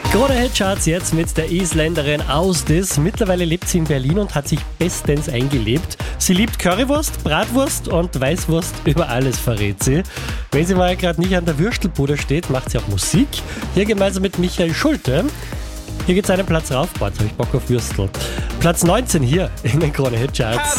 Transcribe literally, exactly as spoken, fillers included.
Krone Hitcharts jetzt mit der Isländerin Ásdís. Mittlerweile lebt sie in Berlin und hat sich bestens eingelebt. Sie liebt Currywurst, Bratwurst und Weißwurst, über alles verrät sie. Wenn sie mal gerade nicht an der Würstelbude steht, macht sie auch Musik. Hier gemeinsam mit Michael Schulte. Hier geht's einen Platz rauf. Boah, jetzt hab ich Bock auf Würstel. Platz neunzehn hier in den Krone Hitcharts.